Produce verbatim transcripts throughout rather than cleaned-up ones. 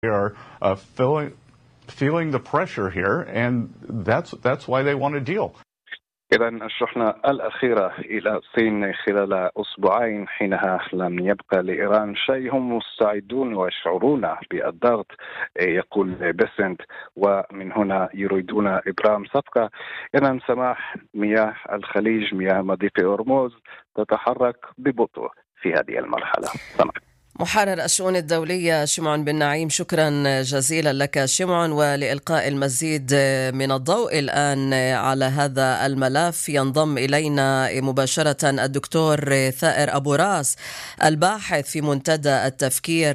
are uh, feeling feeling the pressure here, and that's that's why they want a deal. إذا الشحنة الأخيرة إلى الصين خلال أسبوعين حينها لم يبقى لإيران شيء، هم مستعدون ويشعرون بالضغط يقول بيسنت، ومن هنا يريدون إبرام صفقة. إذا سماح مياه الخليج، مياه مضيق هرمز تتحرك ببطء في هذه المرحلة. سمح. محرر الشؤون الدولية شمعون بن نعيم، شكرا جزيلا لك شمعون. ولإلقاء المزيد من الضوء الآن على هذا الملف ينضم إلينا مباشرة الدكتور ثائر أبو راس، الباحث في منتدى التفكير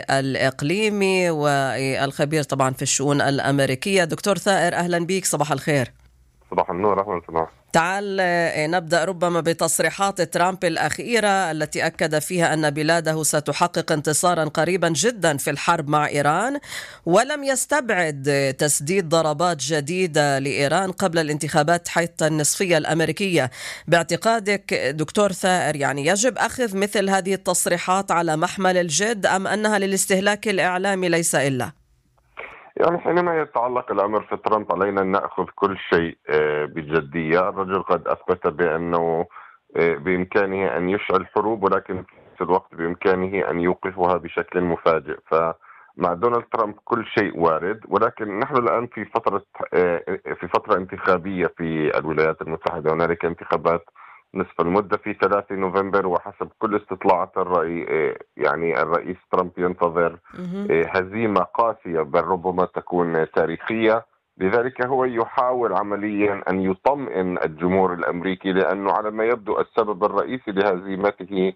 الإقليمي والخبير طبعا في الشؤون الأمريكية. دكتور ثائر أهلا بك، صباح الخير. صباح النور، أهلا وسهلا. تعال نبدأ ربما بتصريحات ترامب الأخيرة التي أكد فيها أن بلاده ستحقق انتصارا قريبا جدا في الحرب مع إيران، ولم يستبعد تسديد ضربات جديدة لإيران قبل الانتخابات حتى النصفية الأمريكية. باعتقادك دكتور ثائر يعني يجب أخذ مثل هذه التصريحات على محمل الجد، أم أنها للاستهلاك الإعلامي ليس إلا؟ يعني حينما يتعلق الأمر في ترامب علينا أن نأخذ كل شيء بجدية. الرجل قد أثبت بأنه بإمكانه أن يشعل حروب، ولكن في الوقت بإمكانه أن يوقفها بشكل مفاجئ. فمع دونالد ترامب كل شيء وارد، ولكن نحن الآن في فترة في فترة انتخابية في الولايات المتحدة. هنالك انتخابات نصف المدة في ثلاثة نوفمبر، وحسب كل استطلاعات الرأي يعني الرئيس ترامب ينتظر هزيمة قاسية، بل ربما تكون تاريخية. لذلك هو يحاول عمليا أن يطمئن الجمهور الأمريكي، لأنه على ما يبدو السبب الرئيسي لهزيمته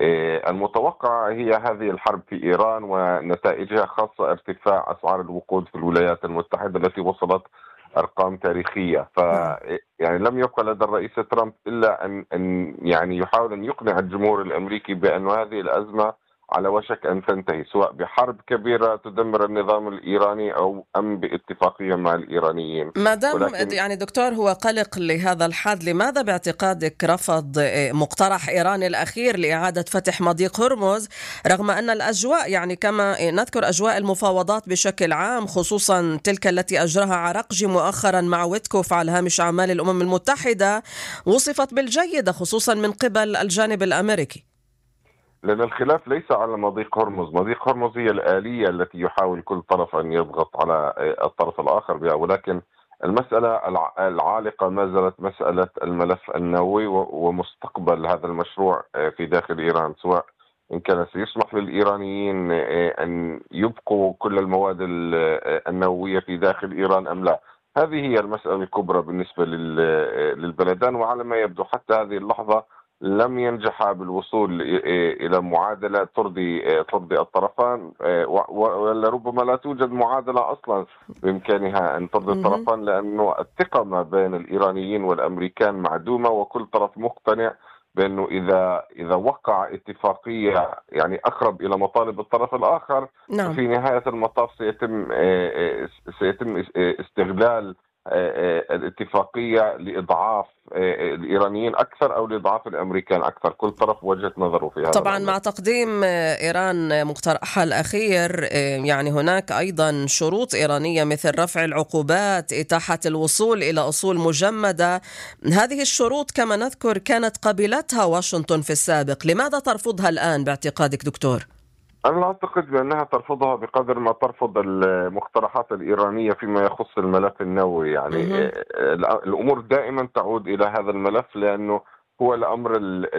المتوقعة هي هذه الحرب في إيران ونتائجها، خاصة ارتفاع أسعار الوقود في الولايات المتحدة التي وصلت أرقام تاريخية. ف يعني لم يبقى لدى الرئيس ترامب إلا أن أن يعني يحاول أن يقنع الجمهور الأمريكي بأن هذه الأزمة على وشك أن تنتهي، سواء بحرب كبيرة تدمر النظام الإيراني أو أم باتفاقية مع الإيرانيين. ما دام ولكن... يعني دكتور هو قلق لهذا الحد، لماذا باعتقادك رفض مقترح إيران الأخير لإعادة فتح مضيق هرمز، رغم أن الأجواء يعني كما نذكر أجواء المفاوضات بشكل عام، خصوصا تلك التي أجراها عراقجي مؤخرا مع ويتكوف على هامش أعمال الأمم المتحدة، وصفت بالجيدة خصوصا من قبل الجانب الأمريكي؟ لأن الخلاف ليس على مضيق هرمز. مضيق هرمز هي الآلية التي يحاول كل طرف أن يضغط على الطرف الآخر بها، ولكن المسألة العالقة ما زالت مسألة الملف النووي ومستقبل هذا المشروع في داخل إيران، سواء إن كان سيسمح للإيرانيين أن يبقوا كل المواد النووية في داخل إيران أم لا. هذه هي المسألة الكبرى بالنسبة للبلدان، وعلى ما يبدو حتى هذه اللحظة لم ينجح بالوصول إلى معادلة ترضي ترضي الطرفان، ولربما لا توجد معادلة أصلا بإمكانها أن ترضي الطرفان، لأنه الثقة ما بين الإيرانيين والأمريكان معدومة، وكل طرف مقتنع بأنه إذا إذا وقع اتفاقية يعني أقرب إلى مطالب الطرف الآخر، نعم. في نهاية المطاف سيتم سيتم استغلال الاتفاقية لإضعاف الإيرانيين أكثر أو لإضعاف الأمريكان أكثر، كل طرف وجهة نظره في هذا طبعا الأمر. مع تقديم إيران مقترحها الأخير يعني هناك أيضا شروط إيرانية مثل رفع العقوبات، إتاحة الوصول إلى أصول مجمدة. هذه الشروط كما نذكر كانت قبلتها واشنطن في السابق، لماذا ترفضها الآن باعتقادك دكتور؟ أنا لا أعتقد بأنها ترفضها بقدر ما ترفض المقترحات الإيرانية فيما يخص الملف النووي. يعني الأمور دائما تعود إلى هذا الملف، لأنه هو الأمر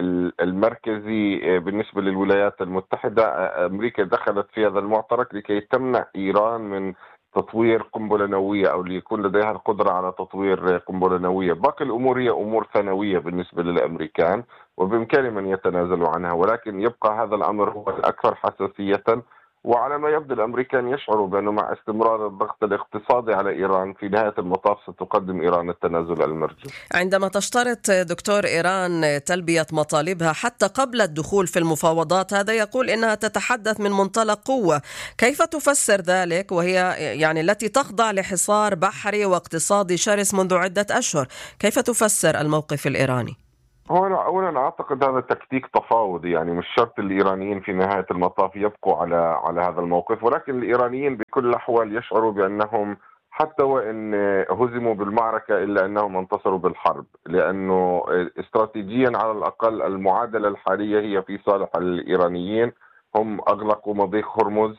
المركزي بالنسبة للولايات المتحدة. أمريكا دخلت في هذا المعترك لكي تمنع إيران من تطوير قنبلة نووية أو ليكون لديها القدرة على تطوير قنبلة نووية. باقي الأمور هي أمور ثانوية بالنسبة للأمريكان، وبإمكانهم أن يتنازلوا عنها، ولكن يبقى هذا الأمر هو الأكثر حساسية. وعلى ما يبدو الأمريكان يشعروا بأنه مع استمرار الضغط الاقتصادي على إيران في نهاية المطاف ستقدم إيران التنازل المرجو. عندما تشترط دكتور إيران تلبية مطالبها حتى قبل الدخول في المفاوضات، هذا يقول إنها تتحدث من منطلق قوة. كيف تفسر ذلك وهي يعني التي تخضع لحصار بحري واقتصادي شرس منذ عدة أشهر؟ كيف تفسر الموقف الإيراني؟ هو أنا أولا أعتقد هذا تكتيك تفاوضي، يعني مش شرط الإيرانيين في نهاية المطاف يبقوا على على هذا الموقف، ولكن الإيرانيين بكل الأحوال يشعروا بأنهم حتى وإن هزموا بالمعركة إلا أنهم انتصروا بالحرب، لأنه استراتيجيا على الأقل المعادلة الحالية هي في صالح الإيرانيين. هم أغلقوا مضيق هرمز،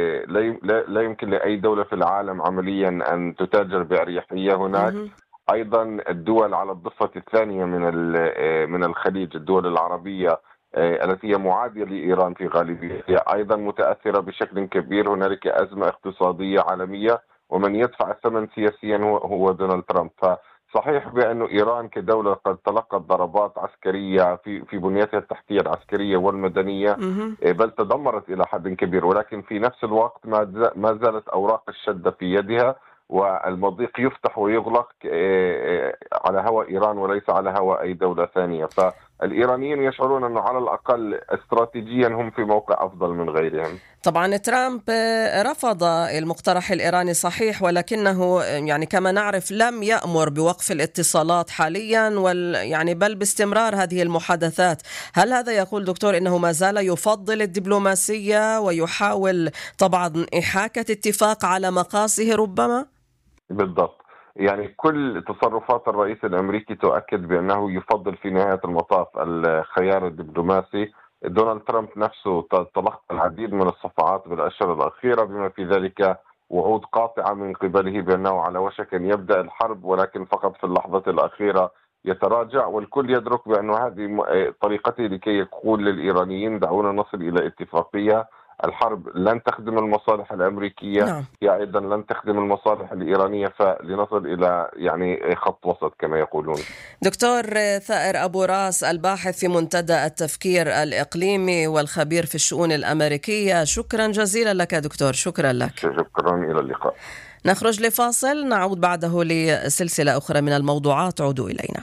لا يمكن لأي دولة في العالم عمليا أن تتاجر بأريحية هناك. أيضا الدول على الضفة الثانية من من الخليج، الدول العربية التي هي معادية لإيران في غالبيتها، أيضا متأثرة بشكل كبير. هنالك أزمة اقتصادية عالمية، ومن يدفع الثمن سياسيا هو هو دونالد ترامب. فصحيح بأن إيران كدولة قد تلقت ضربات عسكرية في في بنيتها التحتية العسكرية والمدنية، بل تدمرت إلى حد كبير، ولكن في نفس الوقت ما زالت أوراق الشدة في يدها، والمضيق يفتح ويغلق على هواء إيران وليس على هواء أي دولة ثانية. فالإيرانيين يشعرون أنه على الأقل استراتيجيا هم في موقع أفضل من غيرهم. طبعا ترامب رفض المقترح الإيراني صحيح، ولكنه يعني كما نعرف لم يأمر بوقف الاتصالات حاليا، وال يعني بل باستمرار هذه المحادثات. هل هذا يقول دكتور إنه ما زال يفضل الدبلوماسية ويحاول طبعا إحاكة اتفاق على مقاسه ربما؟ بالضبط، يعني كل تصرفات الرئيس الأمريكي تؤكد بأنه يفضل في نهاية المطاف الخيار الدبلوماسي. دونالد ترامب نفسه تلقى العديد من الصفعات بالأشهر الأخيرة، بما في ذلك وعود قاطعة من قبله بأنه على وشك أن يبدأ الحرب، ولكن فقط في اللحظة الأخيرة يتراجع. والكل يدرك بأن هذه طريقته لكي يقول للإيرانيين دعونا نصل إلى اتفاقية. الحرب لن تخدم المصالح الأمريكية، نعم. هي أيضا لن تخدم المصالح الإيرانية، فلنصل إلى يعني خط وسط كما يقولون. دكتور ثائر أبو راس، الباحث في منتدى التفكير الإقليمي والخبير في الشؤون الأمريكية، شكرا جزيلا لك دكتور. شكرا لك. شكرا، إلى اللقاء. نخرج لفاصل، نعود بعده لسلسلة أخرى من الموضوعات. عودوا إلينا.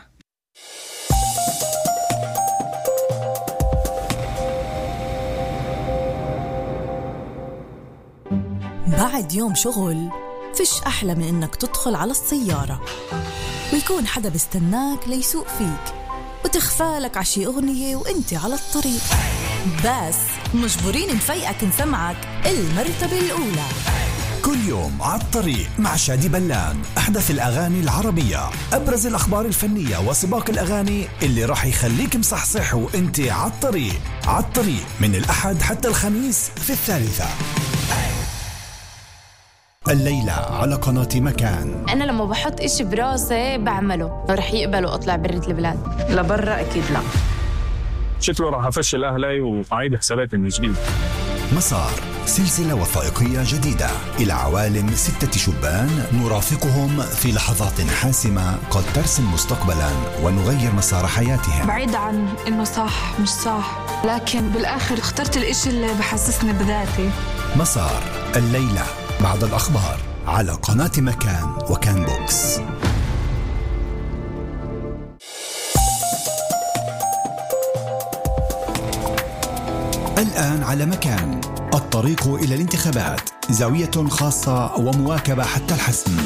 بعد يوم شغل فيش أحلى من إنك تدخل على السيارة ويكون حدا بيستناك ليسوق فيك وتخفالك عشي أغنية وإنت على الطريق، بس مجبورين نفيقك نسمعك المرتبة الأولى. كل يوم على الطريق مع شادي بلان، أحدث الأغاني العربية، أبرز الأخبار الفنية وسباق الأغاني اللي راح يخليك مصحصح وإنت على الطريق. على الطريق من الأحد حتى الخميس في الثالثة الليلة على قناة مكان. أنا لما بحط إشي براسي بعمله، رح يقبلوا أطلع برة البلاد. لبرا أكيد لا، شكله راح أفشل أهلي وأعيد حساباتي من جديد. مسار، سلسلة وثائقية جديدة إلى عوالم ستة شبان نرافقهم في لحظات حاسمة قد ترسم مستقبلا ونغير مسار حياتهم. بعيد عن إنه صح مش صح، لكن بالآخر اخترت الإشي اللي بحسسني بذاتي. مسار، الليلة بعد الأخبار على قناة مكان وكان بوكس. الآن على مكان، الطريق إلى الانتخابات، زاوية خاصة ومواكبة حتى الحسم.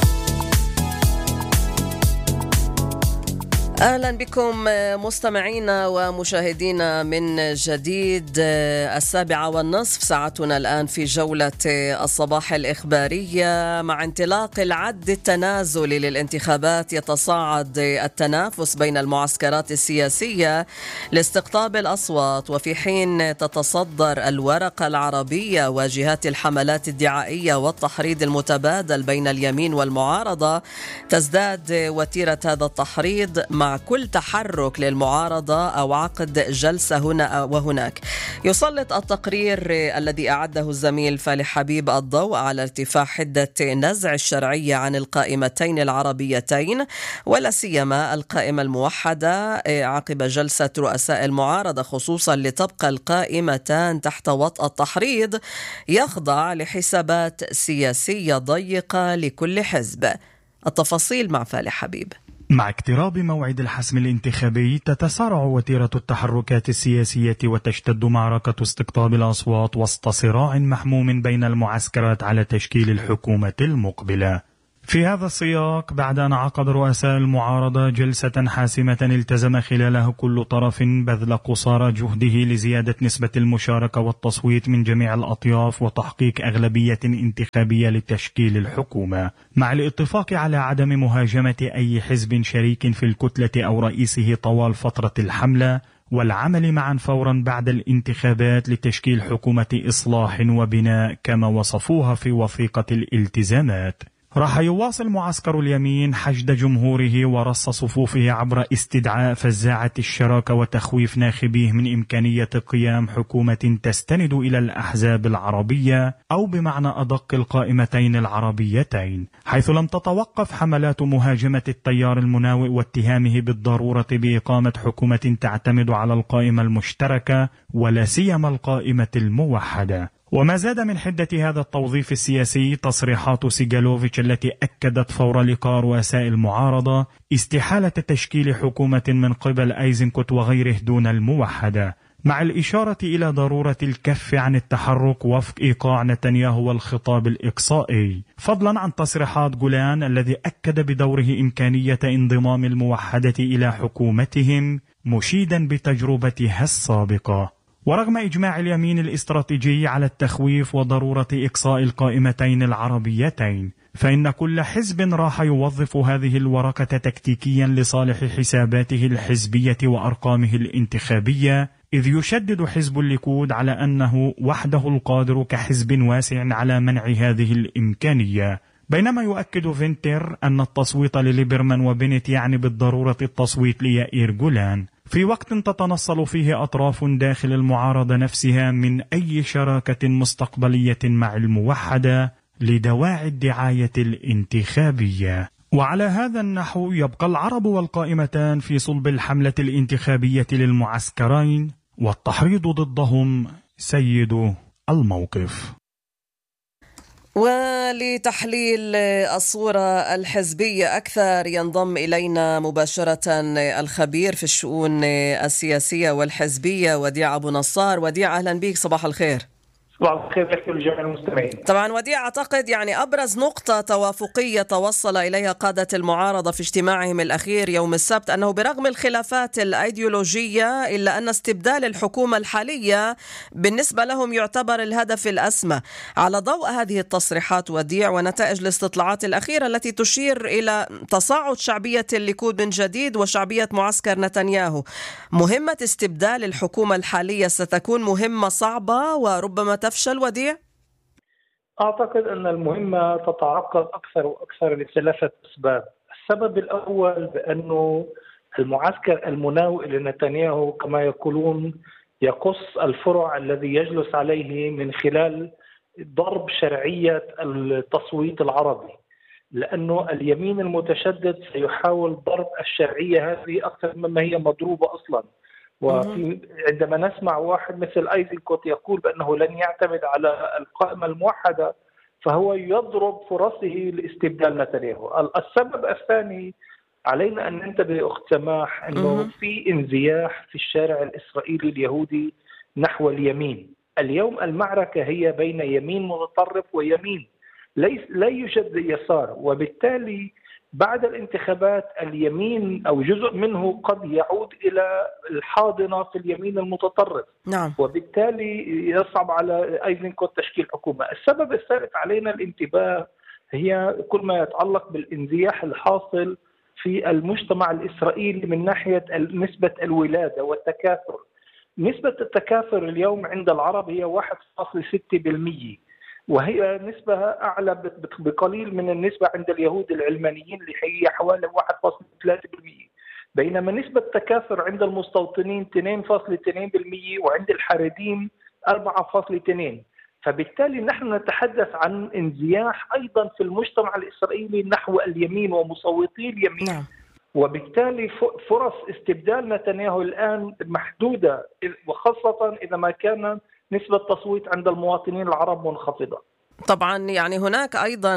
أهلا بكم مستمعينا ومشاهدينا من جديد. السابعة والنصف ساعتنا الآن في جولة الصباح الإخبارية. مع انطلاق العد التنازلي للانتخابات يتصاعد التنافس بين المعسكرات السياسية لاستقطاب الأصوات، وفي حين تتصدر الورقة العربية وجهات الحملات الدعائية والتحريض المتبادل بين اليمين والمعارضة، تزداد وتيرة هذا التحريض مع كل تحرك للمعارضة أو عقد جلسة هنا وهناك. يسلط التقرير الذي أعده الزميل فالح حبيب الضوء على ارتفاع حدة نزع الشرعية عن القائمتين العربيتين، ولا سيما القائمة الموحدة عقب جلسة رؤساء المعارضة، خصوصا لتبقى القائمتان تحت وطأ التحريض يخضع لحسابات سياسية ضيقة لكل حزب. التفاصيل مع فالح حبيب. مع اقتراب موعد الحسم الانتخابي تتسارع وتيرة التحركات السياسية وتشتد معركة استقطاب الأصوات وسط صراع محموم بين المعسكرات على تشكيل الحكومة المقبلة. في هذا السياق، بعد أن عقد رؤساء المعارضة جلسة حاسمة التزم خلالها كل طرف بذل قصارى جهده لزيادة نسبة المشاركة والتصويت من جميع الأطياف وتحقيق أغلبية انتخابية لتشكيل الحكومة، مع الاتفاق على عدم مهاجمة أي حزب شريك في الكتلة أو رئيسه طوال فترة الحملة، والعمل معا فورا بعد الانتخابات لتشكيل حكومة إصلاح وبناء كما وصفوها في وثيقة الالتزامات. راح يواصل معسكر اليمين حشد جمهوره ورص صفوفه عبر استدعاء فزاعة الشراكة وتخويف ناخبيه من إمكانية قيام حكومة تستند إلى الأحزاب العربية أو بمعنى أدق القائمتين العربيتين، حيث لم تتوقف حملات مهاجمة التيار المناوئ واتهامه بالضرورة بإقامة حكومة تعتمد على القائمة المشتركة ولا سيما القائمة الموحدة. وما زاد من حدة هذا التوظيف السياسي تصريحات سيغالوفيتش التي أكدت فور لقاء رؤساء المعارضة استحالة تشكيل حكومة من قبل أيزنكوت وغيره دون الموحدة، مع الإشارة إلى ضرورة الكف عن التحرك وفق إيقاع نتنياهو والخطاب الإقصائي، فضلا عن تصريحات جولان الذي أكد بدوره إمكانية انضمام الموحدة إلى حكومتهم مشيدا بتجربتها السابقة. ورغم إجماع اليمين الاستراتيجي على التخويف وضرورة إقصاء القائمتين العربيتين، فإن كل حزب راح يوظف هذه الورقة تكتيكيا لصالح حساباته الحزبية وأرقامه الانتخابية، إذ يشدد حزب الليكود على أنه وحده القادر كحزب واسع على منع هذه الإمكانية، بينما يؤكد فينتر أن التصويت لليبرمان وبنت يعني بالضرورة التصويت ليائير جولان، في وقت تتنصل فيه أطراف داخل المعارضة نفسها من أي شراكة مستقبلية مع الموحدة لدواعي الدعاية الانتخابية. وعلى هذا النحو يبقى العرب والقائمتان في صلب الحملة الانتخابية للمعسكرين، والتحريض ضدهم سيد الموقف. ولتحليل الصورة الحزبية أكثر ينضم إلينا مباشرة الخبير في الشؤون السياسية والحزبية وديع أبو نصار. وديع أهلا بك، صباح الخير. صباح الخير لكل جميع المستمعين. طبعا وديع، أعتقد يعني أبرز نقطة توافقية توصل إليها قادة المعارضة في اجتماعهم الأخير يوم السبت أنه برغم الخلافات الأيديولوجية إلا أن استبدال الحكومة الحالية بالنسبة لهم يعتبر الهدف الأسمى. على ضوء هذه التصريحات وديع ونتائج الاستطلاعات الأخيرة التي تشير إلى تصاعد شعبية الليكود من جديد وشعبية معسكر نتنياهو، مهمة استبدال الحكومة الحالية ستكون مهمة صعبة وربما تفشل وديع؟ أعتقد أن المهمة تتعقد أكثر وأكثر لثلاثة أسباب. السبب الأول بأنه المعسكر المناوئ لنتنياهو كما يقولون يقص الفرع الذي يجلس عليه من خلال ضرب شرعية التصويت العربي، لأنه اليمين المتشدد سيحاول ضرب الشرعية هذه أكثر مما هي مضروبة أصلا. وعندما نسمع واحد مثل أيزنكوت يقول بأنه لن يعتمد على القائمة الموحدة فهو يضرب فرصه لاستبدال نتنياهو. السبب الثاني علينا أن ننتبه أخت سماح أنه في انزياح في الشارع الإسرائيلي اليهودي نحو اليمين. اليوم المعركة هي بين يمين متطرف ويمين، ليس لا يوجد يسار، وبالتالي بعد الانتخابات اليمين أو جزء منه قد يعود إلى الحاضنة في اليمين المتطرف. نعم. وبالتالي يصعب على أيزنكوت تشكيل حكومة. السبب الثالث علينا الانتباه هي كل ما يتعلق بالانزياح الحاصل في المجتمع الإسرائيلي من ناحية نسبة الولادة والتكاثر. نسبة التكاثر اليوم عند العرب هي واحد فاصلة ستة بالمئة، وهي نسبة أعلى بقليل من النسبة عند اليهود العلمانيين اللي هي حوالي واحد فاصلة ثلاثة بالمئة، بينما نسبة التكاثر عند المستوطنين اثنين فاصلة اثنين بالمئة وعند الحريديم أربعة فاصلة اثنين. فبالتالي نحن نتحدث عن انزياح أيضا في المجتمع الإسرائيلي نحو اليمين ومصوتي اليمين. نعم. وبالتالي فرص استبدال نتنياهو الآن محدودة، وخاصة إذا ما كان نسبة تصويت عند المواطنين العرب منخفضة. طبعا يعني هناك أيضا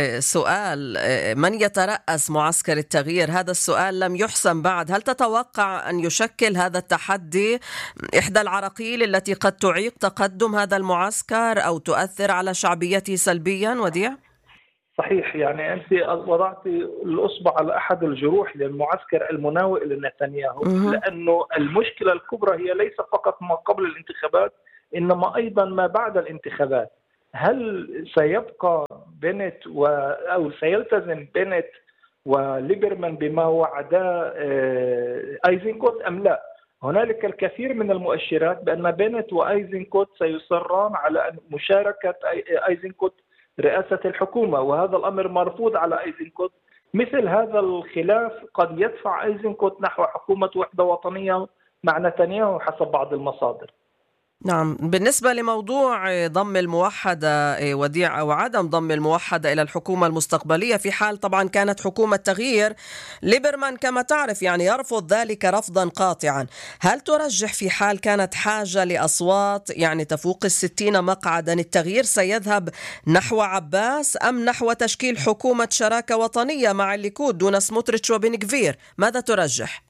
سؤال، من يترأس معسكر التغيير؟ هذا السؤال لم يحسم بعد. هل تتوقع أن يشكل هذا التحدي إحدى العراقيل التي قد تعيق تقدم هذا المعسكر أو تؤثر على شعبيته سلبيا وديع؟ صحيح، يعني أنت وضعت الأصبع على أحد الجروح للمعسكر المناوئ لنتنياهو، لأنه المشكلة الكبرى هي ليس فقط ما قبل الانتخابات إنما أيضا ما بعد الانتخابات. هل سيبقى بنت و... أو سيلتزم بنت وليبرمان بما وعدا أيزنكوت أم لا؟ هنالك الكثير من المؤشرات بأن بنت وأيزنكوت سيصران على مشاركة أيزنكوت رئاسة الحكومة، وهذا الأمر مرفوض على أيزنكوت. مثل هذا الخلاف قد يدفع أيزنكوت نحو حكومة وحدة وطنية مع نتنياهو حسب بعض المصادر. نعم، بالنسبة لموضوع ضم الموحدة وديع أو عدم ضم الموحدة إلى الحكومة المستقبلية في حال طبعا كانت حكومة تغيير، ليبرمان كما تعرف يعني يرفض ذلك رفضا قاطعا. هل ترجح في حال كانت حاجة لأصوات يعني تفوق الستين مقعدا التغيير سيذهب نحو عباس أم نحو تشكيل حكومة شراكة وطنية مع الليكود دون سموتريتش وبن غفير؟ ماذا ترجح؟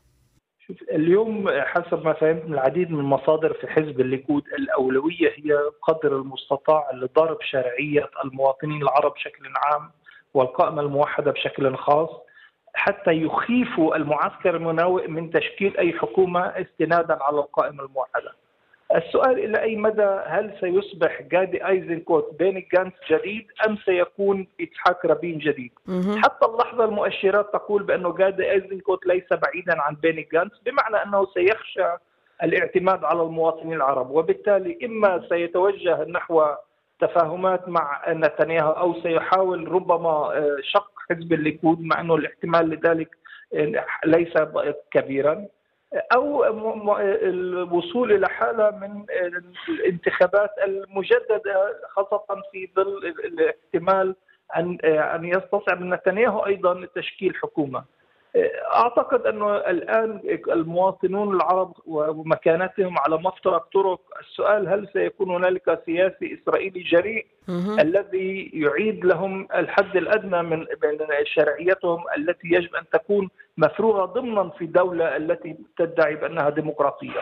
اليوم حسب ما فهمت من العديد من المصادر في حزب الليكود الأولوية هي قدر المستطاع لضرب شرعية المواطنين العرب بشكل عام والقائمة الموحدة بشكل خاص حتى يخيفوا المعسكر المناوئ من تشكيل أي حكومة استنادا على القائمة الموحدة. السؤال إلى أي مدى هل سيصبح جادي أيزنكوت بيني جانتس جديد أم سيكون إسحاق رابين جديد؟ حتى اللحظة المؤشرات تقول بأنه جادي أيزنكوت ليس بعيدا عن بيني جانتس، بمعنى أنه سيخشى الاعتماد على المواطنين العرب، وبالتالي إما سيتوجه نحو تفاهمات مع نتنياهو أو سيحاول ربما شق حزب الليكود مع أنه الاحتمال لذلك ليس كبيرا، أو الوصول إلى حالة من الانتخابات المجددة خاصة في ظل الاحتمال أن أن يستصعب نتنياهو أيضا تشكيل حكومة. أعتقد أنه الآن المواطنون العرب ومكانتهم على مفترق طرق. السؤال هل سيكون هنالك سياسي إسرائيلي جريء الذي يعيد لهم الحد الأدنى من شرعيتهم التي يجب أن تكون مفروغة ضمنا في دولة التي تدعي بأنها ديمقراطية.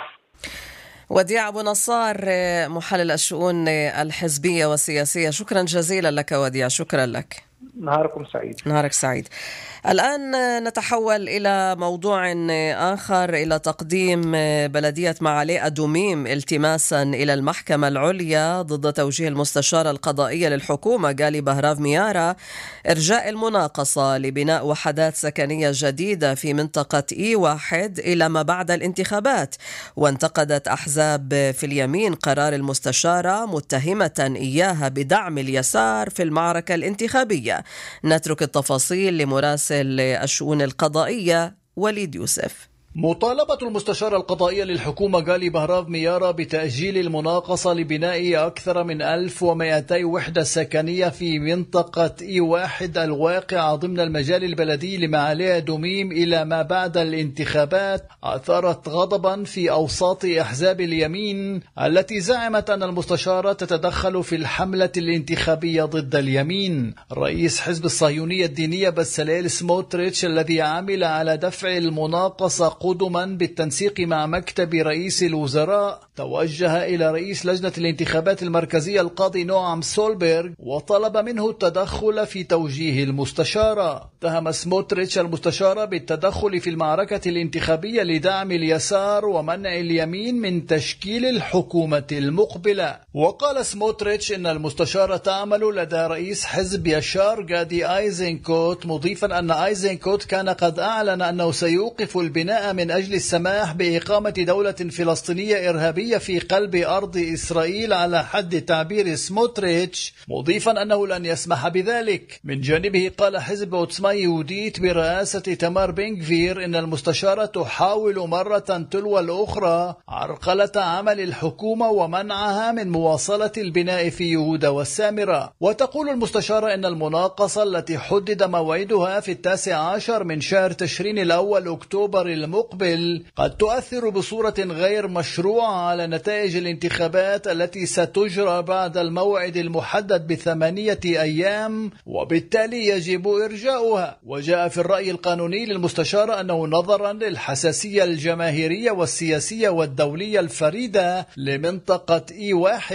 وديع أبو نصار، محلل الشؤون الحزبية والسياسية، شكرا جزيلا لك وديع. شكرا لك. نهاركم سعيد. نهارك سعيد. الآن نتحول إلى موضوع آخر، إلى تقديم بلدية معالي أدوميم التماسا إلى المحكمة العليا ضد توجيه المستشارة القضائية للحكومة غالي بهراف ميارا إرجاء المناقصة لبناء وحدات سكنية جديدة في منطقة إي واحد إلى ما بعد الانتخابات. وانتقدت أحزاب في اليمين قرار المستشارة متهمة إياها بدعم اليسار في المعركة الانتخابية. نترك التفاصيل لمراسل الشؤون القضائية وليد يوسف. مطالبة المستشارة القضائية للحكومة غالي بهراف ميارا بتأجيل المناقصة لبناء أكثر من ألف ومئتي وحدة سكنية في منطقة إي واحد الواقعة ضمن المجال البلدي لمعالي أدوميم إلى ما بعد الانتخابات أثارت غضبا في أوساط أحزاب اليمين التي زعمت أن المستشارة تتدخل في الحملة الانتخابية ضد اليمين. رئيس حزب الصهيونية الدينية بسليل سموتريتش الذي عمل على دفع المناقصة قدما بالتنسيق مع مكتب رئيس الوزراء توجه إلى رئيس لجنة الانتخابات المركزية القاضي نوعم سولبيرغ وطلب منه التدخل في توجيه المستشارة. اتهم سموتريتش المستشارة بالتدخل في المعركة الانتخابية لدعم اليسار ومنع اليمين من تشكيل الحكومة المقبلة. وقال سموتريتش إن المستشارة تعمل لدى رئيس حزب يشار غادي أيزنكوت، مضيفا أن أيزنكوت كان قد أعلن أنه سيوقف البناء من أجل السماح بإقامة دولة فلسطينية إرهابية في قلب أرض إسرائيل على حد تعبير سموتريتش، مضيفا أنه لن يسمح بذلك. من جانبه قال حزب عوتسما يهوديت برئاسة تمار بن غفير إن المستشارة تحاول مرة تلو الأخرى عرقلة عمل الحكومة ومنعها من مواصلة البناء في يهودا والسامرة. وتقول المستشارة إن المناقصة التي حدد موعدها في التاسع عشر من شهر تشرين الأول أكتوبر المقبل قد تؤثر بصورة غير مشروعة على نتائج الانتخابات التي ستجرى بعد الموعد المحدد بثمانية أيام، وبالتالي يجب إرجاؤها. وجاء في الرأي القانوني للمستشارة أنه نظرا للحساسية الجماهيرية والسياسية والدولية الفريدة لمنطقة إي واحد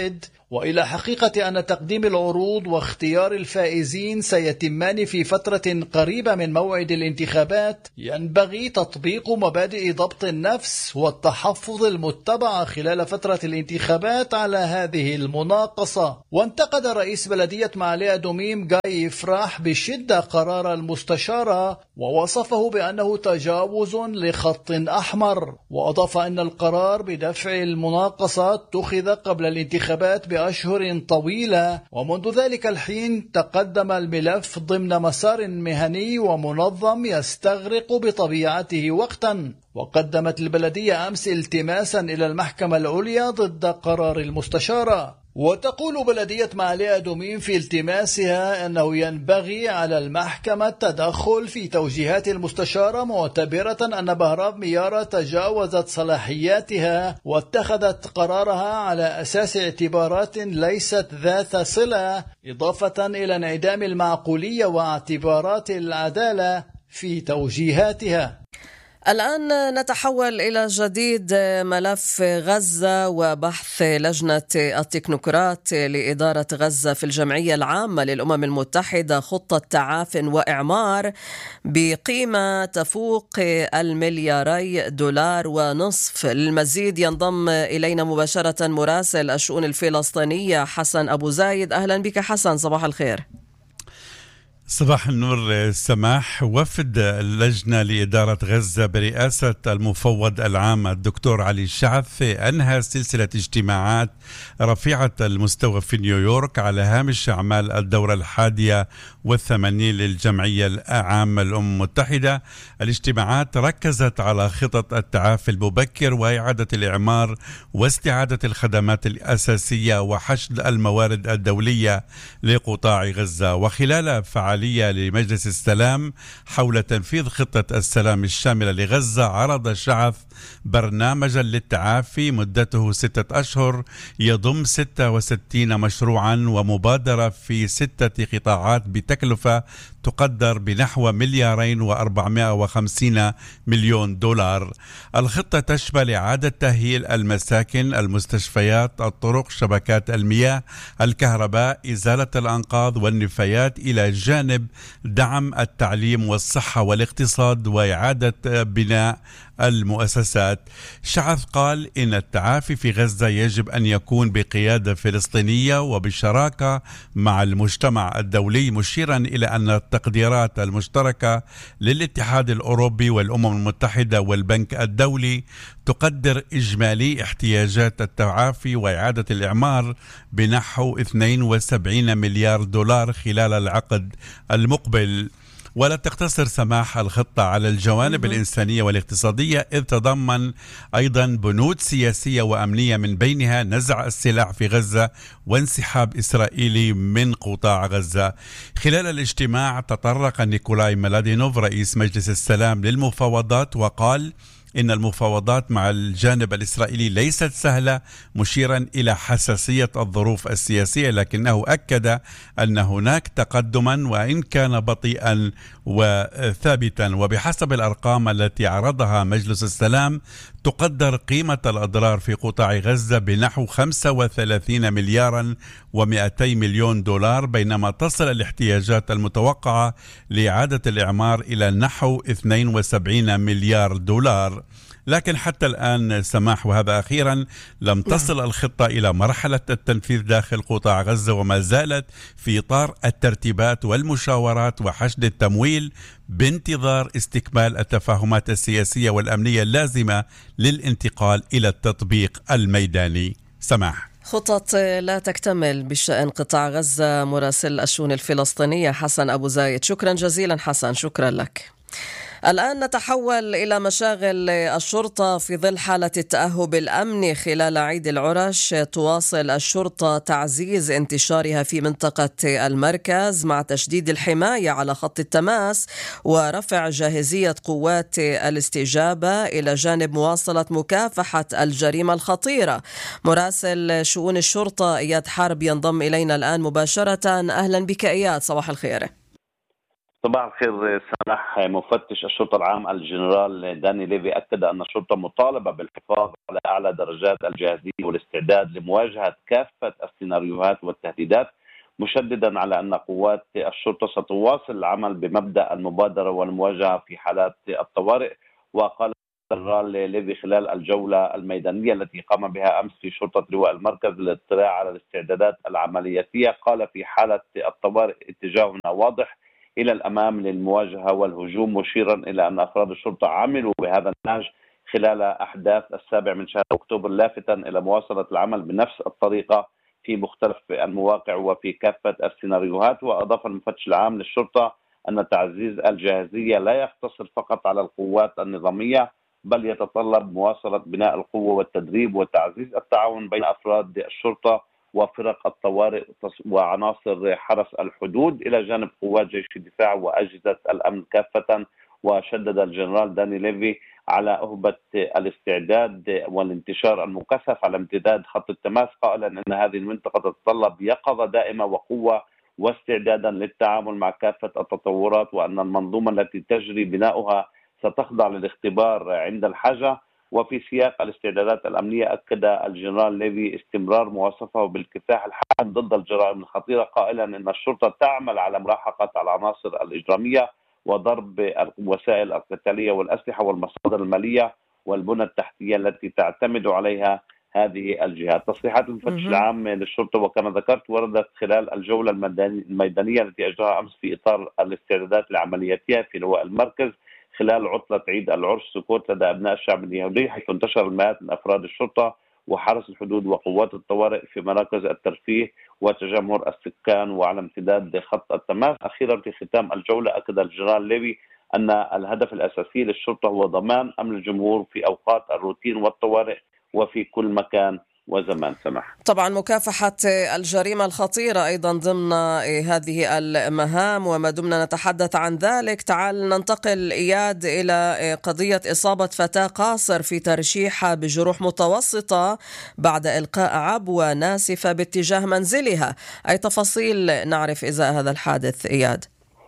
وإلى حقيقة أن تقديم العروض واختيار الفائزين سيتمان في فترة قريبة من موعد الانتخابات، ينبغي تطبيق مبادئ ضبط النفس والتحفظ المتبعة خلال فترة الانتخابات على هذه المناقصة. وانتقد رئيس بلدية معالي أدوميم جاي إفراح بشدة قرار المستشارة ووصفه بأنه تجاوز لخط أحمر، وأضاف أن القرار بدفع المناقصة اتخذ قبل الانتخابات بأشهر طويلة، ومنذ ذلك الحين تقدم الملف ضمن مسار مهني ومنظم يستغرق بطبيعته وقتا. وقدمت البلدية أمس التماسا إلى المحكمة العليا ضد قرار المستشارة. وتقول بلدية معالي أدوميم في التماسها أنه ينبغي على المحكمة التدخل في توجيهات المستشارة، معتبرة أن بهراف ميارة تجاوزت صلاحياتها واتخذت قرارها على أساس اعتبارات ليست ذات صلة، إضافة إلى انعدام المعقولية واعتبارات العدالة في توجيهاتها. الآن نتحول إلى جديد ملف غزة وبحث لجنة التكنوقراط لإدارة غزة في الجمعية العامة للأمم المتحدة خطة تعاف وإعمار بقيمة تفوق الملياري دولار ونصف. للمزيد ينضم إلينا مباشرة مراسل الشؤون الفلسطينية حسن أبو زايد. أهلا بك حسن، صباح الخير. صباح النور سماح. وفد اللجنة لإدارة غزة برئاسة المفوض العام الدكتور علي الشعث أنهى سلسلة اجتماعات رفيعة المستوى في نيويورك على هامش أعمال الدورة الحادية والثمانين للجمعية العامة للأمم المتحدة. الاجتماعات ركزت على خطط التعافي المبكر وإعادة الإعمار واستعادة الخدمات الأساسية وحشد الموارد الدولية لقطاع غزة. وخلال فعالية لمجلس السلام حول تنفيذ خطة السلام الشاملة لغزة، عرض الشعث برنامجا للتعافي مدته ستة أشهر يضم ستة وستين مشروعا ومبادرة في ستة قطاعات بتكلفة تقدر بنحو مليارين وأربعمائة وخمسين مليون دولار. الخطة تشمل إعادة تأهيل المساكن، المستشفيات، الطرق، شبكات المياه، الكهرباء، إزالة الأنقاض والنفايات، إلى جانب دعم التعليم والصحة والاقتصاد وإعادة بناء المؤسسات. شعث قال إن التعافي في غزة يجب أن يكون بقيادة فلسطينية وبشراكة مع المجتمع الدولي، مشيرا إلى أن التقديرات المشتركة للاتحاد الأوروبي والأمم المتحدة والبنك الدولي تقدر إجمالي احتياجات التعافي وإعادة الإعمار بنحو اثنين وسبعين مليار دولار خلال العقد المقبل. ولا تقتصر سماح الخطة على الجوانب الإنسانية والاقتصادية، إذ تضمن أيضا بنود سياسية وأمنية، من بينها نزع السلاح في غزة وانسحاب إسرائيلي من قطاع غزة. خلال الاجتماع تطرق نيكولاي ميلادينوف رئيس مجلس السلام للمفاوضات وقال إن المفاوضات مع الجانب الإسرائيلي ليست سهلة، مشيرا إلى حساسية الظروف السياسية، لكنه أكد أن هناك تقدما وإن كان بطيئا وثابتا. وبحسب الأرقام التي عرضها مجلس السلام تقدر قيمة الأضرار في قطاع غزة بنحو خمسة وثلاثين مليارا ومئتي مليون دولار، بينما تصل الاحتياجات المتوقعة لإعادة الإعمار إلى نحو اثنين وسبعين مليار دولار. لكن حتى الآن سماح، وهذا أخيرا، لم تصل الخطة إلى مرحلة التنفيذ داخل قطاع غزة، وما زالت في إطار الترتيبات والمشاورات وحشد التمويل بانتظار استكمال التفاهمات السياسية والأمنية اللازمة للانتقال إلى التطبيق الميداني. سماح. خطط لا تكتمل بشأن قطاع غزة. مراسل الشؤون الفلسطينية حسن أبو زايد، شكرا جزيلا حسن، شكرا لك. الآن نتحول إلى مشاغل الشرطة. في ظل حالة التأهب الأمني خلال عيد العرش، تواصل الشرطة تعزيز انتشارها في منطقة المركز مع تشديد الحماية على خط التماس ورفع جاهزية قوات الاستجابة، إلى جانب مواصلة مكافحة الجريمة الخطيرة. مراسل شؤون الشرطة إياد حرب ينضم إلينا الآن مباشرة. أهلا بك إياد، صباح الخير. صباح الخير سماح. مفتش الشرطة العام الجنرال داني ليفي أكد أن الشرطة مطالبة بالحفاظ على أعلى درجات الجاهزية والاستعداد لمواجهة كافة السيناريوهات والتهديدات، مشددا على أن قوات الشرطة ستواصل العمل بمبدأ المبادرة والمواجهة في حالات الطوارئ. وقال الجنرال ليفي خلال الجولة الميدانية التي قام بها أمس في شرطة لواء المركز للاطلاع على الاستعدادات العملياتية، قال في حالة الطوارئ اتجاهنا واضح إلى الأمام للمواجهة والهجوم، مشيرا إلى أن أفراد الشرطة عملوا بهذا النهج خلال أحداث السابع من شهر أكتوبر، لافتا إلى مواصلة العمل بنفس الطريقة في مختلف المواقع وفي كافة السيناريوهات. وأضاف المفتش العام للشرطة أن تعزيز الجاهزية لا يقتصر فقط على القوات النظامية، بل يتطلب مواصلة بناء القوة والتدريب وتعزيز التعاون بين أفراد الشرطة وفرق الطوارئ وعناصر حرس الحدود إلى جانب قوات جيش الدفاع وأجهزة الأمن كافة. وشدد الجنرال داني ليفي على أهبة الاستعداد والانتشار المكثف على امتداد خط التماس، قائلا أن هذه المنطقة تتطلب يقظة دائمة وقوة واستعدادا للتعامل مع كافة التطورات، وأن المنظومة التي تجري بناؤها ستخضع للاختبار عند الحاجة. وفي سياق الاستعدادات الأمنية أكد الجنرال ليفي استمرار مواصفه بالكفاح الحاد ضد الجرائم الخطيرة، قائلا أن الشرطة تعمل على ملاحقة العناصر الإجرامية وضرب الوسائل القتالية والأسلحة والمصادر المالية والبنى التحتية التي تعتمد عليها هذه الجهات. تصريحات المفتش العام للشرطة وكما ذكرت وردت خلال الجولة الميدانية التي أجراها أمس في إطار الاستعدادات العملياتية في لواء المركز خلال عطلة عيد العرس سكوت لدى أبناء الشعب اليهودي، حيث انتشر المئات من أفراد الشرطة وحرس الحدود وقوات الطوارئ في مراكز الترفيه وتجمهر السكان وعلى امتداد خط التماس. أخيرا في ختام الجولة أكد الجنرال ليفي أن الهدف الأساسي للشرطة هو ضمان أمن الجمهور في أوقات الروتين والطوارئ وفي كل مكان وزمان. سمح. طبعا مكافحة الجريمة الخطيرة أيضا ضمن هذه المهام، وما دمنا نتحدث عن ذلك تعال ننتقل إياد إلى قضية إصابة فتاة قاصر في ترشيحة بجروح متوسطة بعد إلقاء عبوة ناسفة باتجاه منزلها. أي تفاصيل نعرف إزاء هذا الحادث إياد؟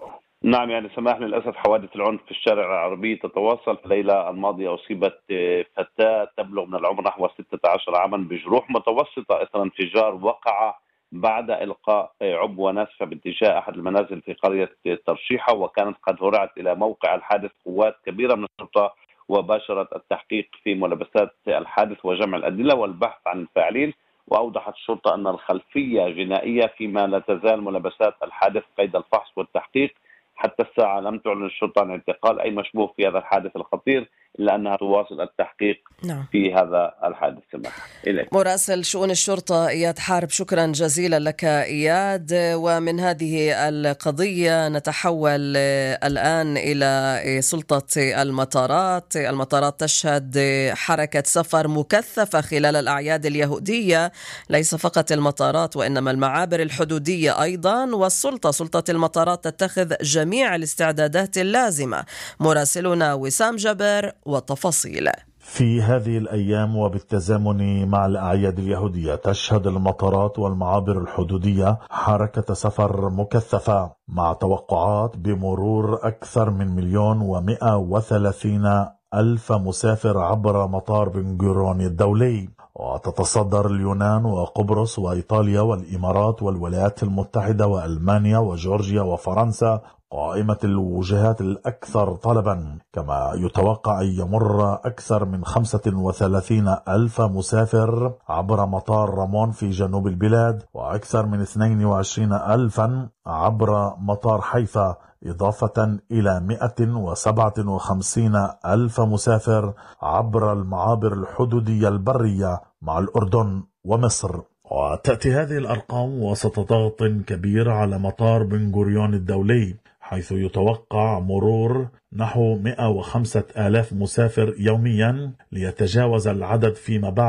نعم يعني سماح، للأسف حوادث العنف في الشارع العربي تتواصل. في الليلة الماضية أصيبت فتاة تبلغ من العمر نحو ستة عشر عاما بجروح متوسطة إثر انفجار وقع بعد إلقاء عبوة ناسفة باتجاه أحد المنازل في قرية ترشيحة، وكانت قد هرعت إلى موقع الحادث قوات كبيرة من الشرطة وباشرت التحقيق في ملابسات الحادث وجمع الأدلة والبحث عن الفاعلين. وأوضحت الشرطة أن الخلفية جنائية فيما لا تزال ملابسات الحادث قيد الفحص والتحقيق. حتى الساعة لم تعلن الشرطة عن اعتقال أي مشبوه في هذا الحادث الخطير، إلا أنها تواصل التحقيق نعم. في هذا الحادث. سماح. إليك مراسل شؤون الشرطة إياد حارب، شكرا جزيلا لك إياد. ومن هذه القضية نتحول الآن إلى سلطة المطارات. المطارات تشهد حركة سفر مكثفة خلال الأعياد اليهودية، ليس فقط المطارات وإنما المعابر الحدودية أيضا، والسلطة سلطة المطارات تتخذ جميع الاستعدادات اللازمة. مراسلنا وسام جبر والتفاصيل. في هذه الأيام وبالتزامن مع الأعياد اليهودية تشهد المطارات والمعابر الحدودية حركة سفر مكثفة مع توقعات بمرور أكثر من مليون ومئة وثلاثين ألف مسافر عبر مطار بن غوريون الدولي. وتتصدر اليونان وقبرص وإيطاليا والإمارات والولايات المتحدة وألمانيا وجورجيا وفرنسا قائمة الوجهات الأكثر طلبا، كما يتوقع أن يمر أكثر من خمسة وثلاثين ألف مسافر عبر مطار رامون في جنوب البلاد، وأكثر من اثنين وعشرين ألفا عبر مطار حيفا، إضافة إلى مئة وسبعة وخمسين ألف مسافر عبر المعابر الحدودية البرية مع الأردن ومصر. وتأتي هذه الأرقام وسط ضغط كبير على مطار بن غوريون الدولي، حيث يتوقع مرور نحو مئة وخمسة آلاف مسافر يوميا، ليتجاوز العدد فيما بعد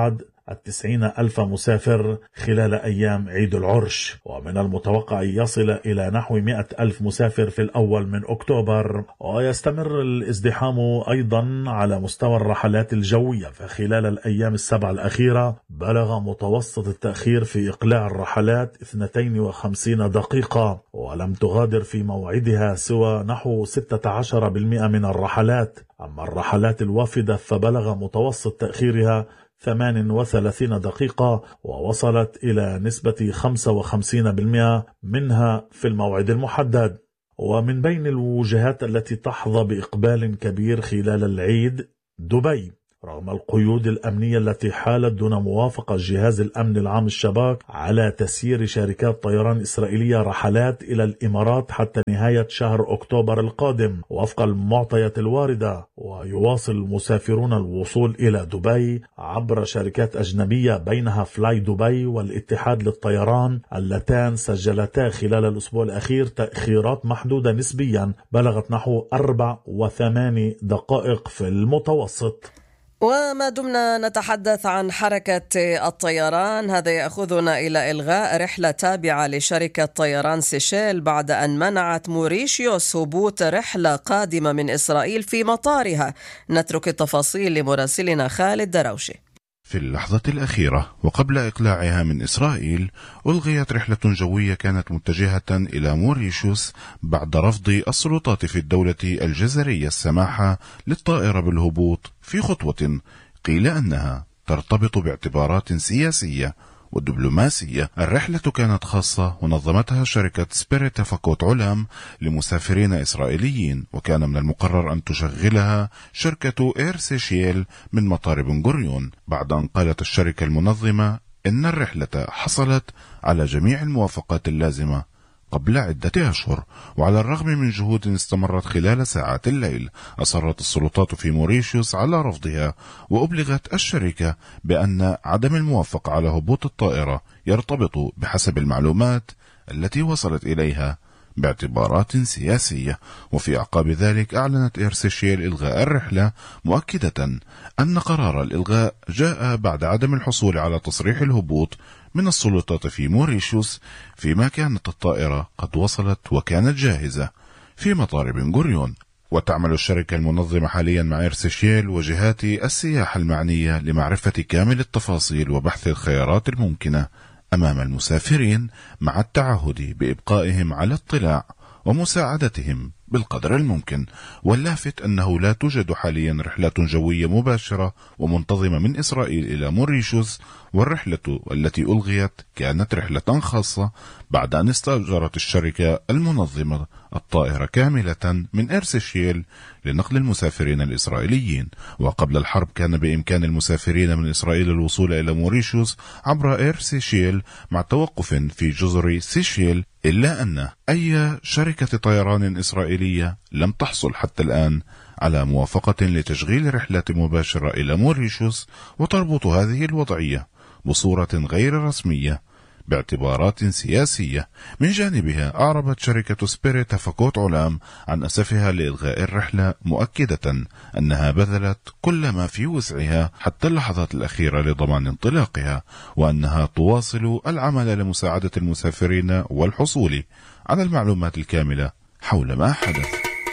التسعين ألف مسافر خلال أيام عيد العرش، ومن المتوقع أن يصل إلى نحو مئة ألف مسافر في الأول من أكتوبر. ويستمر الازدحام أيضا على مستوى الرحلات الجوية، فخلال الأيام السبع الأخيرة بلغ متوسط التأخير في إقلاع الرحلات اثنتين وخمسين دقيقة، ولم تغادر في موعدها سوى نحو ستة عشر بالمئة من الرحلات. أما الرحلات الوافدة فبلغ متوسط تأخيرها ثمانية وثلاثين دقيقة، ووصلت إلى نسبة خمسة وخمسين بالمئة منها في الموعد المحدد. ومن بين الوجهات التي تحظى بإقبال كبير خلال العيد دبي، رغم القيود الأمنية التي حالت دون موافقة جهاز الأمن العام الشباك على تسيير شركات طيران إسرائيلية رحلات إلى الإمارات حتى نهاية شهر أكتوبر القادم وفق المعطيات الواردة. ويواصل المسافرون الوصول إلى دبي عبر شركات أجنبية بينها فلاي دبي والاتحاد للطيران، اللتان سجلتا خلال الأسبوع الأخير تأخيرات محدودة نسبيا بلغت نحو أربع وثماني دقائق في المتوسط. وما دمنا نتحدث عن حركة الطيران، هذا يأخذنا إلى إلغاء رحلة تابعة لشركة طيران سيشيل بعد أن منعت موريشيوس هبوط رحلة قادمة من إسرائيل في مطارها. نترك التفاصيل لمراسلنا خالد دروشي. في اللحظة الأخيرة وقبل إقلاعها من إسرائيل ألغيت رحلة جوية كانت متجهة إلى موريشيوس بعد رفض السلطات في الدولة الجزرية السماح للطائرة بالهبوط، في خطوة قيل أنها ترتبط باعتبارات سياسية ودبلوماسية. الرحلة كانت خاصة ونظمتها شركة سبيريت فاكوت علام لمسافرين إسرائيليين، وكان من المقرر أن تشغلها شركة إير سيشيل من مطار بن غوريون، بعد أن قالت الشركة المنظمة إن الرحلة حصلت على جميع الموافقات اللازمة قبل عدة أشهر. وعلى الرغم من جهود استمرت خلال ساعات الليل، أصرت السلطات في موريشيوس على رفضها، وأبلغت الشركة بأن عدم الموافقة على هبوط الطائرة يرتبط بحسب المعلومات التي وصلت إليها باعتبارات سياسية. وفي أعقاب ذلك أعلنت إير سيشيل إلغاء الرحلة، مؤكدة أن قرار الإلغاء جاء بعد عدم الحصول على تصريح الهبوط من السلطات في موريشيوس، فيما كانت الطائرة قد وصلت وكانت جاهزة في مطار بن غوريون. وتعمل الشركة المنظمة حاليا مع إير سيشيل وجهات السياحة المعنية لمعرفة كامل التفاصيل وبحث الخيارات الممكنة أمام المسافرين، مع التعهد بإبقائهم على اطلاع ومساعدتهم بالقدر الممكن. واللافت أنه لا توجد حاليا رحلات جوية مباشرة ومنتظمة من إسرائيل إلى موريشيوس، والرحلة التي ألغيت كانت رحلة خاصة بعد أن استأجرت الشركة المنظمة الطائرة كاملة من إير سيشيل لنقل المسافرين الإسرائيليين. وقبل الحرب كان بإمكان المسافرين من إسرائيل الوصول إلى موريشيوس عبر إير سيشيل مع توقف في جزر سيشيل، إلا أن أي شركة طيران إسرائيلية لم تحصل حتى الآن على موافقة لتشغيل رحلة مباشرة إلى موريشيوس، وتربط هذه الوضعية بصورة غير رسمية باعتبارات سياسية. من جانبها أعربت شركة سبيريت فاكوت علام عن أسفها لإلغاء الرحلة، مؤكدة أنها بذلت كل ما في وسعها حتى اللحظات الأخيرة لضمان انطلاقها، وأنها تواصل العمل لمساعدة المسافرين والحصول على المعلومات الكاملة حول ما حدث.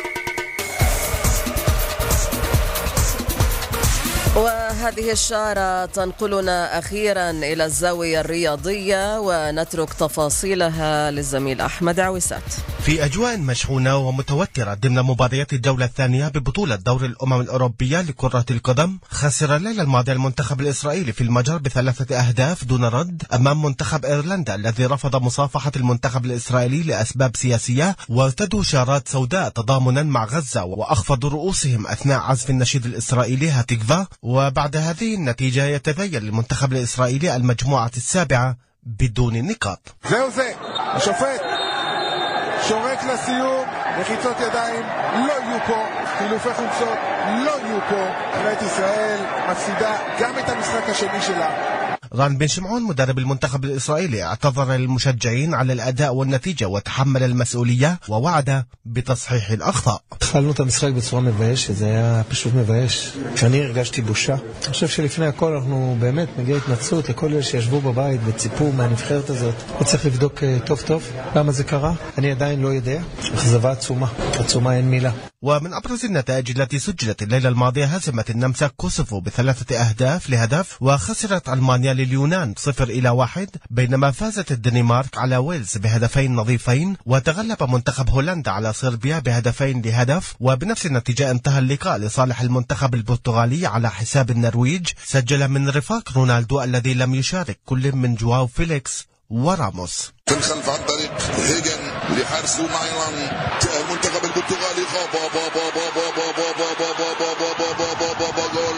وهذه الشارة تنقلنا أخيرا إلى الزاوية الرياضية ونترك تفاصيلها للزميل أحمد عويسات. في أجواء مشحونة ومتوترة ضمن مباريات الجولة الثانية ببطولة دوري الأمم الأوروبية لكرة القدم، خسر الليلة الماضية المنتخب الإسرائيلي في المجر بثلاثة أهداف دون رد أمام منتخب إيرلندا الذي رفض مصافحة المنتخب الإسرائيلي لأسباب سياسية، وارتدوا شارات سوداء تضامنا مع غزة وأخفضوا رؤوسهم أثناء عزف النشيد الإسرائيلي هاتيكفا. وبعد هذه النتيجة يتبين للمنتخب الإسرائيلي المجموعة السابعة بدون نقاط. זהו זה, השופט שורק לסיום, לחיצות ידיים לא יהיו פה, חילופי חולצות לא יהיו פה. נבחרת ישראל מפסידה גם את המשחק השני שלה. ران بن شمعون مدرب المنتخب الإسرائيلي اعتذر للمشجعين على الأداء والنتيجة وتحمل المسؤولية ووعد بتصحيح الأخطاء. התחלנו את המשחק בצורה מביישת, זה היה פשוט מבייש. שאני הרגשתי בושה. אני חושב שלפני הכל אנחנו באמת מגיע התנצלות לכל אלה שישבו בבית וציפו מהנבחרת הזאת. וצריך לבדוק טוב טוב למה זה קרה. אני עדיין לא יודע. אכזבה עצומה. עצומה אין מילה. ومن أبرز النتائج التي سجلت الليلة الماضية هزمت النمسا كوسوفو بثلاثة أهداف لهدف، وخسرت ألمانيا لليونان صفر إلى واحد، بينما فازت الدنمارك على ويلز بهدفين نظيفين، وتغلب منتخب هولندا على صربيا بهدفين لهدف، وبنفس النتيجة انتهى اللقاء لصالح المنتخب البرتغالي على حساب النرويج. سجل من رفاق رونالدو الذي لم يشارك كل من جواو فيليكس وراموس. في الخلف عن طريق هيجن لحارس مايلان المنتخب البرتغالي بابا بابا بابا بابا بابا بابا بابا جول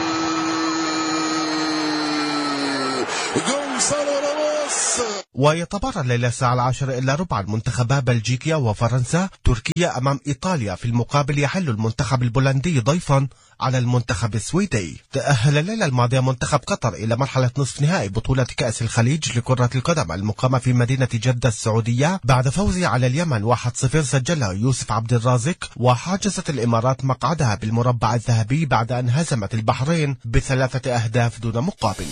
جول صالو راموس. ويتبارى الليلة الساعة العاشرة إلا ربع المنتخبا بلجيكا وفرنسا. تركيا أمام إيطاليا، في المقابل يحل المنتخب البولندي ضيفا على المنتخب السويدي. تأهل الليلة الماضية منتخب قطر إلى مرحلة نصف نهائي بطولة كأس الخليج لكرة القدم المقامة في مدينة جدة السعودية بعد فوزه على اليمن واحد صفر سجله يوسف عبد الرازق. وحاجزت الإمارات مقعدها بالمربع الذهبي بعد أن هزمت البحرين بثلاثة أهداف دون مقابل.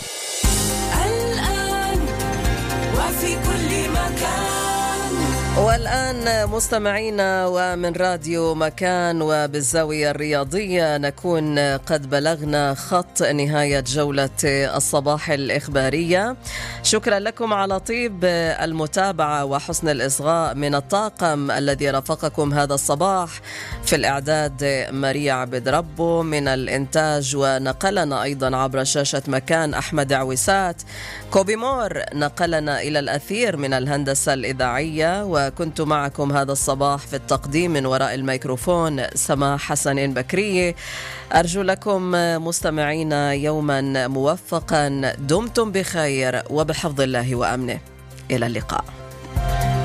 وفي كل مكان. والآن مستمعينا ومن راديو مكان وبالزاوية الرياضية نكون قد بلغنا خط نهاية جولة الصباح الإخبارية. شكرا لكم على طيب المتابعة وحسن الإصغاء من الطاقم الذي رافقكم هذا الصباح. في الإعداد ماريا عبد ربه، من الإنتاج ونقلنا أيضا عبر شاشة مكان أحمد عويسات. كوبي مور نقلنا إلى الأثير من الهندسة الإذاعية، وكنت معكم هذا الصباح في التقديم من وراء الميكروفون سماح حسن بكرية. أرجو لكم مستمعينا يوما موفقا، دمتم بخير وبحفظ الله وأمنه. إلى اللقاء.